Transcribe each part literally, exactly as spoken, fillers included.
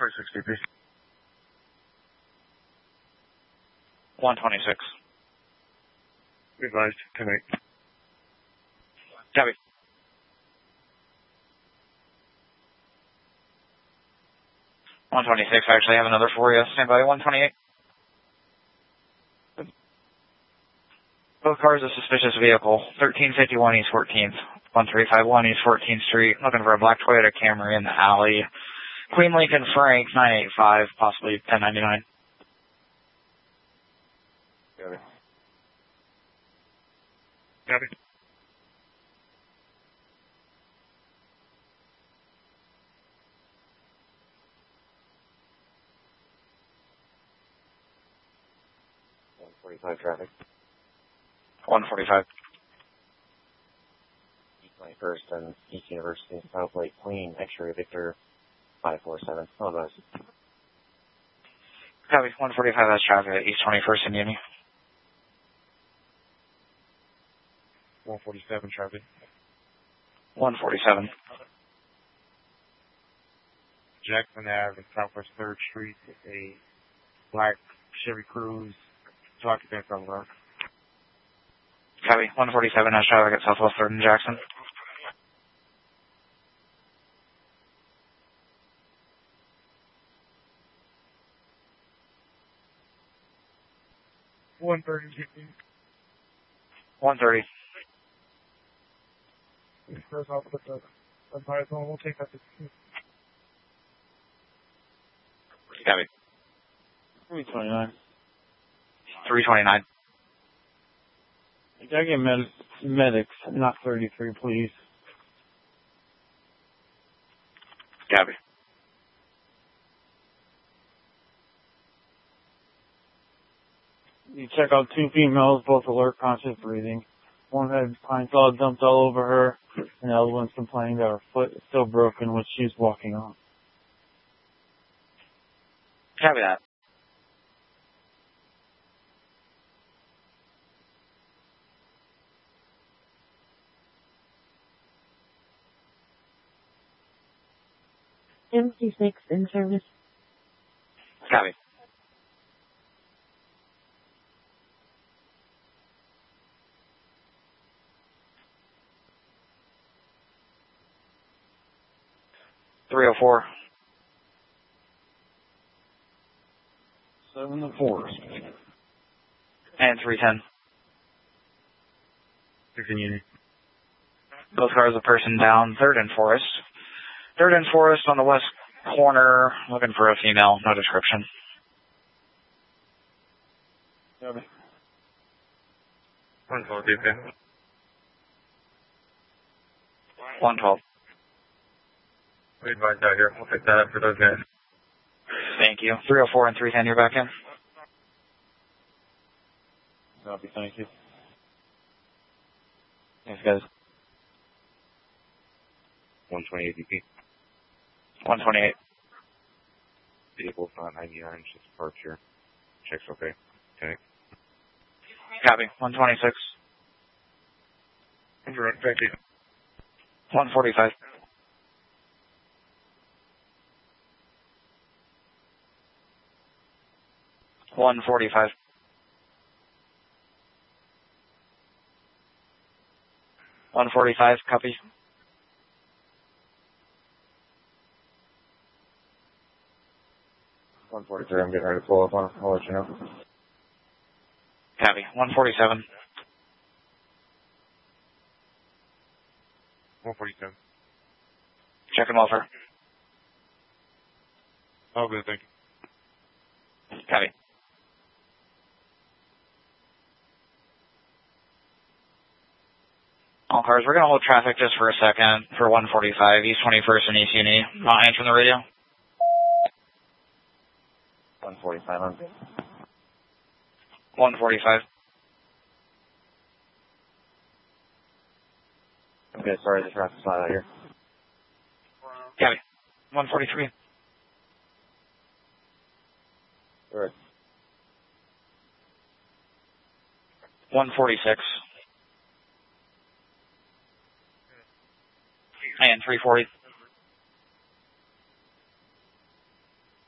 twenty-six, D P. one twenty-six. Advised, ten eight. Copy. one twenty-six, I actually have another for you. Stand by, one twenty-eight. Both cars, a suspicious vehicle. thirteen fifty-one East fourteenth. one three five one East fourteenth Street. Looking for a black Toyota Camry in the alley. Queen Lincoln Frank, nine eight five, possibly ten ninety-nine. Got it. Got it. one forty-five traffic. one forty-five. East twenty-first and East University, South Lake Queen, X-ray Victor, five four seven. All those. Copy, one forty-five, that's traffic at East twenty-first and Uni. one forty-seven traffic. one forty-seven. Jackson Avenue, Southwest third Street, a black Chevy Cruze, two occupants on the road. Copy, one forty-seven, that's traffic at Southwest third and Jackson. one thirty. one thirty. First off with the advice on, we'll take that to Copy. three twenty-nine. three twenty-nine. You gotta get med medics, not thirty-three, please. Copy. You check out two females, both alert, conscious breathing. One had pine saw dumped all over her, and the other one's complaining that her foot is still broken when she's walking on. Copy that. M C six in service. Copy. three oh four. Seven to Forest. And three ten. Continue. Both cars, a person down, third and Forest. Third and Forest on the west corner, looking for a female, no description. Copy. one twelve, D P. one twelve. We advise out here. We'll pick that up for those guys. Thank you. three oh four and three ten, you're back in. Copy, thank you. Thanks, guys. one twenty-eight D P. one twenty-eight. Vehicle front ninety-nine, just departure. Checks okay. Okay. Copy. one twenty-six. Thank you. one forty-five. one forty-five. one forty-five, copy. one forty-three, I'm getting ready to pull up on it. I'll let you know. Copy. one forty-seven. one forty-seven. Check him over. Oh, good, thank you. Copy. All cars, we're going to hold traffic just for a second for one forty-five, East twenty-first and East Uni. Not answering the radio. one forty-five, I'm good. one forty-five. Okay, sorry, the traffic's not out here. Copy. one forty-three. All right. one forty-six. And three forty.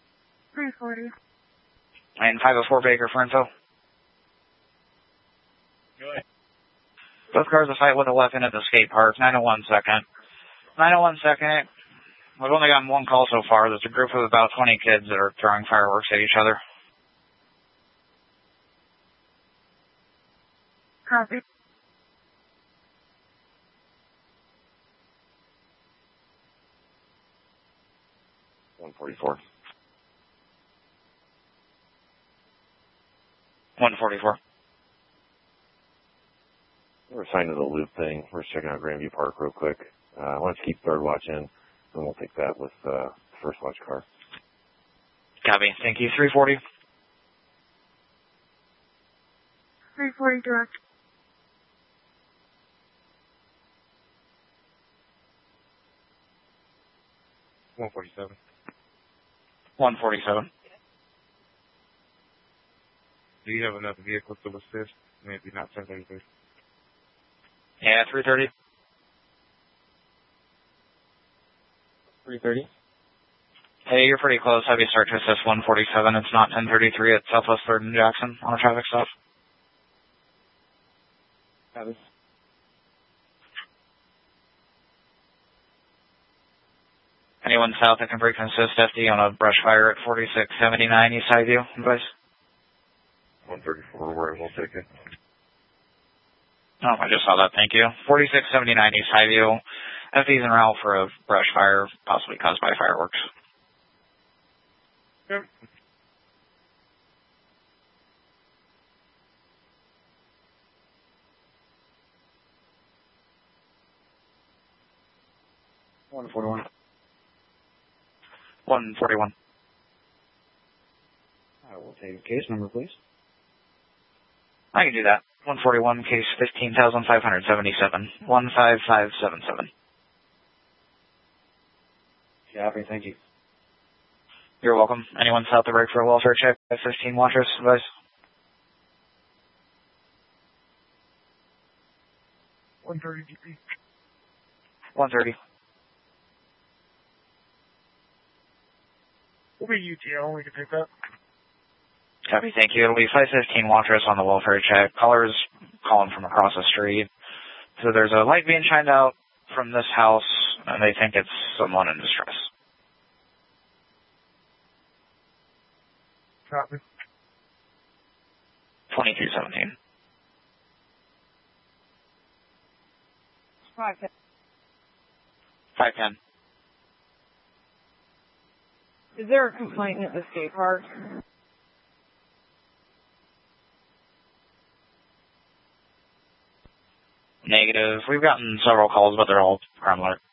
three forty. And five oh four Baker for info. Go ahead. Both cars a fight with a weapon at the skate park. nine oh one second. nine oh one second. We've only gotten one call so far. There's a group of about twenty kids that are throwing fireworks at each other. Copy. one forty-four. one forty-four. We're assigned to the loop thing. We're checking out Grandview Park real quick. Uh, I want to keep third watch in, and we'll take that with uh, first watch car. Copy. Thank you. three forty. three forty direct. one forty-seven. one forty-seven. Do you have enough vehicles to assist? Maybe not ten thirty-three. Yeah, three thirty. three thirty. Hey, you're pretty close. Heavy start to assist one forty-seven. It's not ten thirty-three at Southwest third and Jackson on a traffic stop. Copy. Anyone south that can break and assist F D on a brush fire at forty-six seventy-nine East Highview, advice? one thirty-four, where we'll take it. Oh, I just saw that. Thank you. forty-six seventy-nine East Highview. F D's en route for a brush fire, possibly caused by fireworks. Yep. one forty-one. one forty-one. I will take a case number, please. I can do that. one forty-one, case fifteen thousand five hundred seventy-seven. one five five seven seven. Copy, thank you. You're welcome. Anyone south the break for a welfare check? F fifteen watchers, advice? one thirty. one thirty. We'll be U T L. We can take that. Copy, thank you. It'll be five fifteen Waters on the welfare check. Callers calling from across the street. So there's a light being shined out from this house, and they think it's someone in distress. Copy. twenty-two seventeen. five ten. five ten. Is there a complaint at the skate park? Negative. We've gotten several calls, but they're all crime alert.